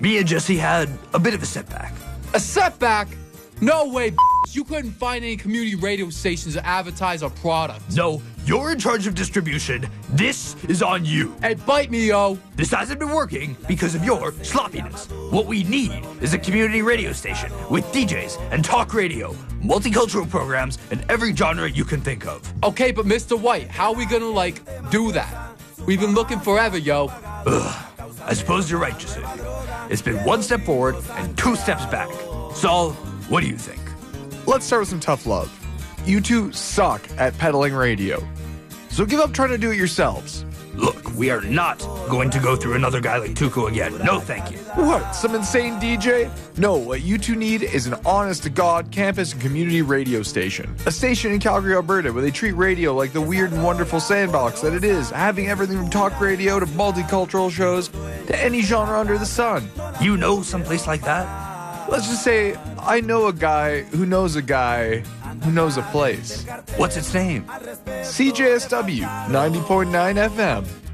me and Jesse had a bit of a setback. A setback? No way, you couldn't find any community radio stations to advertise our product. No, you're in charge of distribution. This is on you. Hey, bite me, yo. This hasn't been working because of your sloppiness. What we need is a community radio station with DJs and talk radio, multicultural programs, and every genre you can think of. Okay, but Mr. White, how are we gonna, do that? We've been looking forever, yo. I suppose you're right, Jesse. It's been one step forward and two steps back. Saul, what do you think? Let's start with some tough love. You two suck at peddling radio. So give up trying to do it yourselves. Look, we are not going to go through another guy like Tuco again. No, thank you. What, some insane DJ? No, what you two need is an honest-to-God campus and community radio station. A station in Calgary, Alberta, where they treat radio like the weird and wonderful sandbox that it is, having everything from talk radio to multicultural shows to any genre under the sun. You know someplace like that? Let's just say I know a guy who knows a guy who knows a place. What's its name? CJSW 90.9 FM.